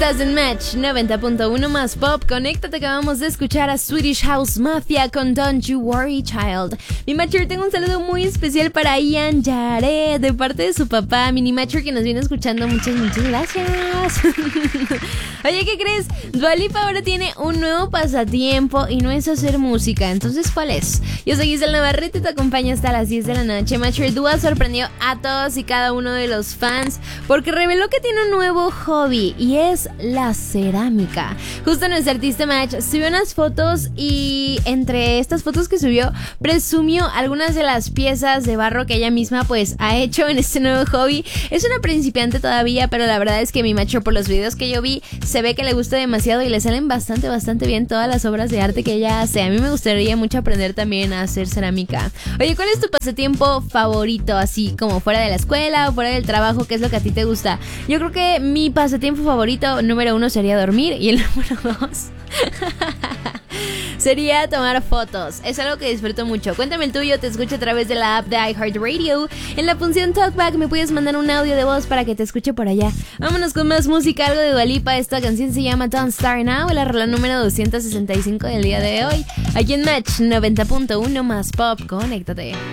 Estás en Match 90.1 más pop. Conéctate, acabamos de escuchar a Swedish House Mafia con Don't You Worry Child. Mi Matcher, tengo un saludo muy especial para Ian Yaret de parte de su papá, Mini Matcher, que nos viene escuchando. Muchas gracias. Oye, ¿qué crees? Dua Lipa ahora tiene un nuevo pasatiempo y no es hacer música. Entonces, ¿cuál es? Yo soy Giselle Navarrete y te acompaño hasta las 10 de la noche. Matcher, Dua sorprendió a todos y cada uno de los fans porque reveló que tiene un nuevo hobby y es la cerámica. Justo nuestro artista Match subió unas fotos y entre estas fotos que subió presumió algunas de las piezas de barro que ella misma pues ha hecho en este nuevo hobby. Es una principiante todavía, pero la verdad es que mi Matcher, por los videos que yo vi, se ve que le gusta demasiado y le salen bastante bien todas las obras de arte que ella hace. A mí me gustaría mucho aprender también a hacer cerámica. Oye, ¿cuál es tu pasatiempo favorito? Así como fuera de la escuela o fuera del trabajo, ¿qué es lo que a ti te gusta? Yo creo que mi pasatiempo favorito número 1 sería dormir y el número 2 sería tomar fotos. Es algo que disfruto mucho. Cuéntame el tuyo, te escucho a través de la app de iHeartRadio. En la función Talkback me puedes mandar un audio de voz para que te escuche por allá. Vámonos con más música, algo de Dua Lipa. Esta canción se llama Don't Start Now, la rola número 265 del día de hoy. Aquí en Match 90.1 más pop, conéctate.